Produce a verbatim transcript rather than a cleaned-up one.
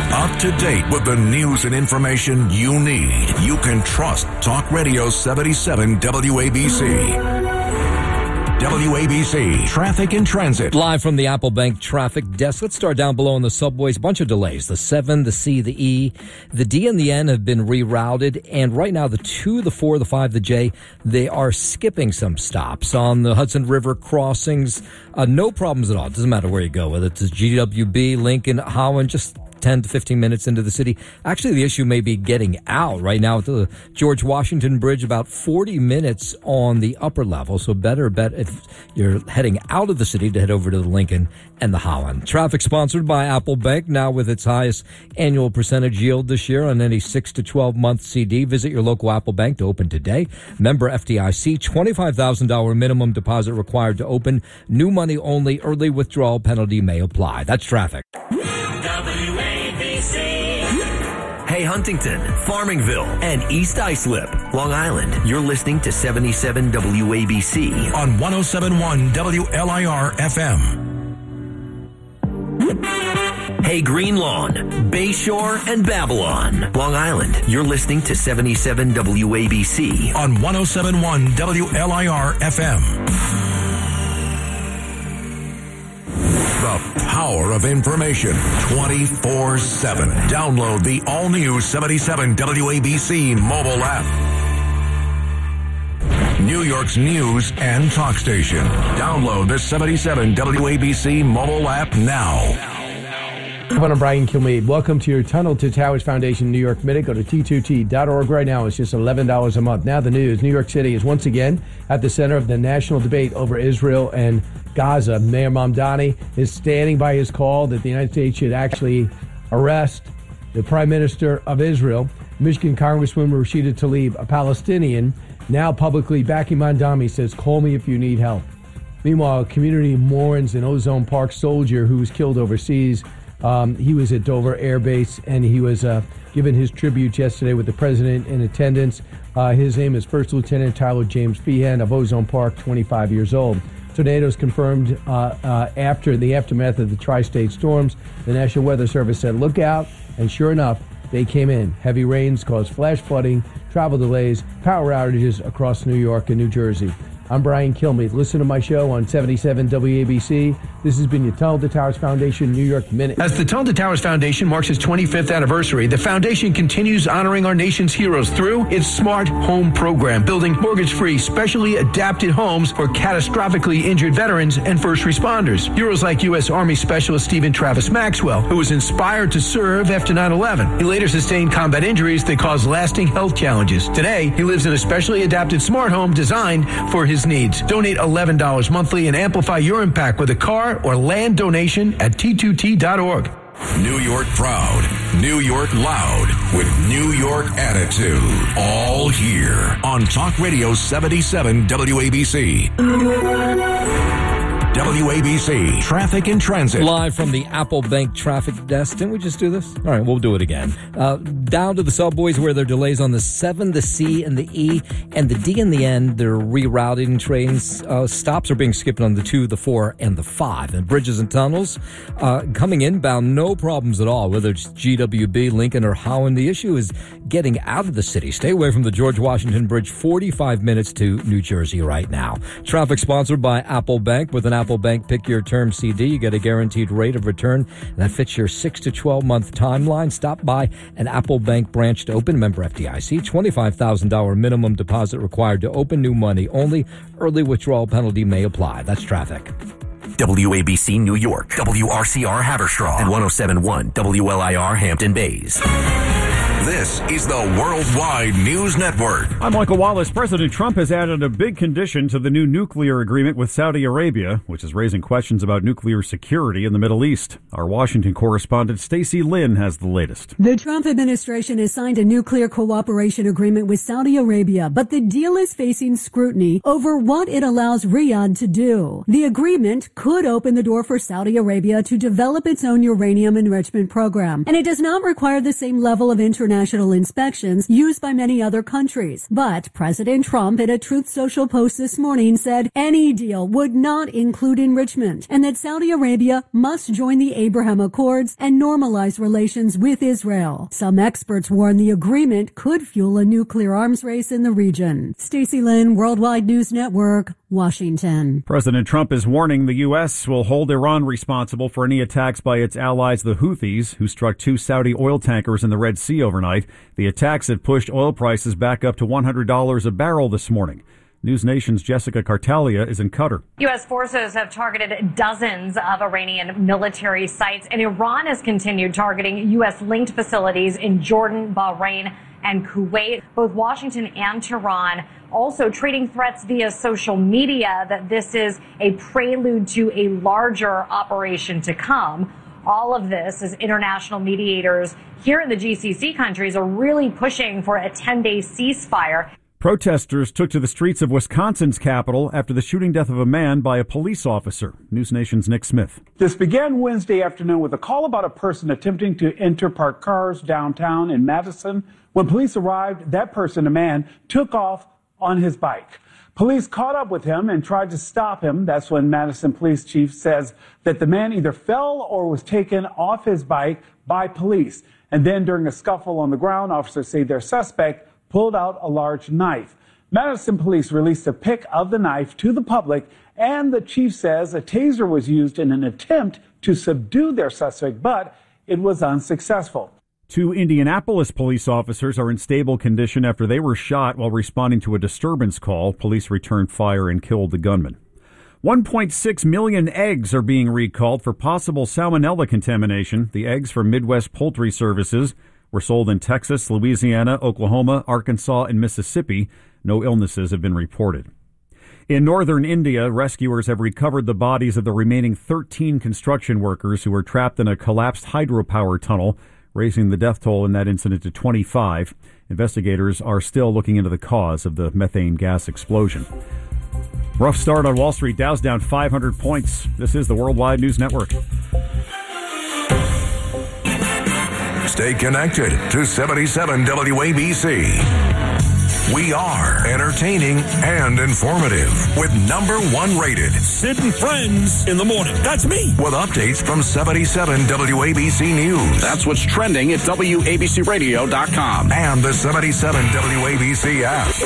Up to date with the news and information you need. You can trust Talk Radio seventy-seven W A B C. W A B C Traffic and Transit. Live from the Apple Bank traffic desk. Let's start down below on the subways. Bunch of delays. The seven, the C, the E, the D, and the N have been rerouted. And right now, the two, the four, the five, the J, they are skipping some stops on the Hudson River crossings. Uh, no problems at all. It doesn't matter where you go, whether it's G W B, Lincoln, Holland, just ten to fifteen minutes into the city. Actually, the issue may be getting out right now at the George Washington Bridge, about forty minutes on the upper level. So better bet if you're heading out of the city to head over to the Lincoln and the Holland. Traffic sponsored by Apple Bank, now with its highest annual percentage yield this year on any six to twelve month C D. Visit your local Apple Bank to open today. Member F D I C, twenty-five thousand dollars minimum deposit required to open. New money only. Early withdrawal penalty may apply. That's traffic. Hey, Huntington, Farmingville, and East Islip, Long Island. You're listening to seventy-seven W A B C on one oh seven point one W L I R F M. Hey, Greenlawn, Bayshore, and Babylon, Long Island. You're listening to seventy-seven W A B C on one oh seven point one W L I R F M. The power of information twenty-four seven. Download the all-new seventy-seven W A B C mobile app. New York's news and talk station. Download the seventy-seven W A B C mobile app now. I'm Brian Kilmeade. Welcome to your Tunnel to Towers Foundation New York Minute. Go to T two T dot org right now. It's just eleven dollars a month. Now the news. New York City is once again at the center of the national debate over Israel and Gaza. Mayor Mamdani is standing by his call that the United States should actually arrest the Prime Minister of Israel. Michigan Congresswoman Rashida Tlaib, a Palestinian, now publicly backing Mamdani, says, "Call me if you need help." Meanwhile, community mourns an Ozone Park soldier who was killed overseas. Um, he was at Dover Air Base, and he was uh, given his tribute yesterday with the president in attendance. Uh, his name is First Lieutenant Tyler James Feehan of Ozone Park, twenty-five years old. Tornadoes confirmed uh, uh, after the aftermath of the tri-state storms. The National Weather Service said, look out, and sure enough, they came in. Heavy rains caused flash flooding, travel delays, power outages across New York and New Jersey. I'm Brian Kilmeade. Listen to my show on seventy-seven W A B C. This has been your Tunnel to Towers Foundation New York Minute. As the Tunnel to Towers Foundation marks its twenty-fifth anniversary, the foundation continues honoring our nation's heroes through its Smart Home program, building mortgage-free, specially adapted homes for catastrophically injured veterans and first responders. Heroes like U S. Army Specialist Stephen Travis Maxwell, who was inspired to serve after nine eleven. He later sustained combat injuries that caused lasting health challenges. Today, he lives in a specially adapted smart home designed for his needs. Donate eleven dollars monthly and amplify your impact with a car or land donation at T two T dot org. New York proud, New York loud, with New York attitude. All here on Talk Radio seventy-seven W A B C. W A B C Traffic and Transit. Live from the Apple Bank traffic desk. Didn't we just do this? All right, we'll do it again. Uh, down to the subways where there are delays on the seven, the C, and the E, and the D and the N. They're rerouting trains. Uh, stops are being skipped on the two, the four, and the five. And bridges and tunnels uh, coming inbound, no problems at all, whether it's G W B, Lincoln, or Holland. The issue is getting out of the city. Stay away from the George Washington Bridge, forty-five minutes to New Jersey right now. Traffic sponsored by Apple Bank. With an Apple Bank Pick Your Term C D, you get a guaranteed rate of return that fits your six to twelve month timeline. Stop by an Apple Bank branch to open. Member F D I C, twenty-five thousand dollars minimum deposit required to open. New money only. Early withdrawal penalty may apply. That's traffic. W A B C New York, W R C R Haverstraw, and one oh seven point one W L I R Hampton Bays. This is the Worldwide News Network. I'm Michael Wallace. President Trump has added a big condition to the new nuclear agreement with Saudi Arabia, which is raising questions about nuclear security in the Middle East. Our Washington correspondent Stacey Lynn has the latest. The Trump administration has signed a nuclear cooperation agreement with Saudi Arabia, but the deal is facing scrutiny over what it allows Riyadh to do. The agreement could open the door for Saudi Arabia to develop its own uranium enrichment program, and it does not require the same level of international international inspections used by many other countries. But President Trump, in a Truth Social post this morning, said any deal would not include enrichment and that Saudi Arabia must join the Abraham Accords and normalize relations with Israel. Some experts warn the agreement could fuel a nuclear arms race in the region. Stacey Lynn, Worldwide News Network, Washington. President Trump is warning the U S will hold Iran responsible for any attacks by its allies, the Houthis, who struck two Saudi oil tankers in the Red Sea overnight. The attacks have pushed oil prices back up to one hundred dollars a barrel this morning. News Nation's Jessica Cartalia is in Qatar. U S forces have targeted dozens of Iranian military sites, and Iran has continued targeting U S-linked facilities in Jordan, Bahrain, and Kuwait. Both Washington and Tehran also treating threats via social media that this is a prelude to a larger operation to come. All of this as international mediators here in the G C C countries are really pushing for a ten-day ceasefire. Protesters took to the streets of Wisconsin's capital after the shooting death of a man by a police officer. News Nation's Nick Smith. This began Wednesday afternoon with a call about a person attempting to enter parked cars downtown in Madison. When police arrived, that person, a man, took off on his bike. Police caught up with him and tried to stop him. That's when Madison Police Chief says that the man either fell or was taken off his bike by police. And then during a scuffle on the ground, officers say their suspect pulled out a large knife. Madison police released a pic of the knife to the public, and the chief says a taser was used in an attempt to subdue their suspect, but it was unsuccessful. Two Indianapolis police officers are in stable condition after they were shot while responding to a disturbance call. Police returned fire and killed the gunman. one point six million eggs are being recalled for possible salmonella contamination. The eggs from Midwest Poultry Services were sold in Texas, Louisiana, Oklahoma, Arkansas, and Mississippi. No illnesses have been reported. In northern India, rescuers have recovered the bodies of the remaining thirteen construction workers who were trapped in a collapsed hydropower tunnel, raising the death toll in that incident to twenty-five. Investigators are still looking into the cause of the methane gas explosion. Rough start on Wall Street. Dow's down five hundred points. This is the Worldwide News Network. Stay connected to seventy-seven W A B C. We are entertaining and informative with number one rated Sid and Friends in the morning. That's me. With updates from seventy-seven W A B C News. That's what's trending at W A B C radio dot com. And the seventy-seven W A B C app.